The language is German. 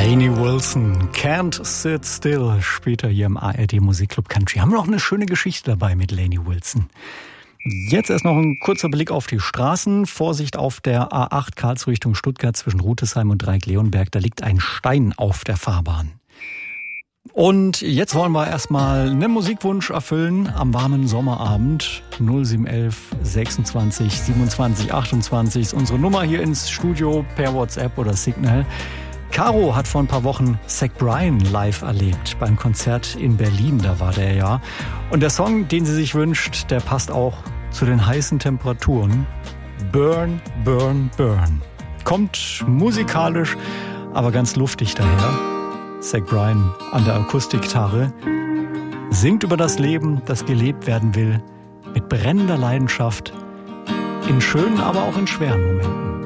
Lainey Wilson, Can't Sit Still, später hier im ARD Musikclub Country. Haben wir noch eine schöne Geschichte dabei mit Lainey Wilson. Jetzt erst noch ein kurzer Blick auf die Straßen. Vorsicht auf der A8 Karlsruhe Richtung Stuttgart zwischen Rütesheim und Dreieck-Leonberg. Da liegt ein Stein auf der Fahrbahn. Und jetzt wollen wir erstmal einen Musikwunsch erfüllen am warmen Sommerabend. 0711 26 27 28 ist unsere Nummer hier ins Studio per WhatsApp oder Signal. Caro hat vor ein paar Wochen Zach Bryan live erlebt beim Konzert in Berlin, da war der ja. Und der Song, den sie sich wünscht, der passt auch zu den heißen Temperaturen. Burn, Burn, Burn. Kommt musikalisch, aber ganz luftig daher. Zach Bryan an der Akustikgitarre singt über das Leben, das gelebt werden will, mit brennender Leidenschaft, in schönen, aber auch in schweren Momenten.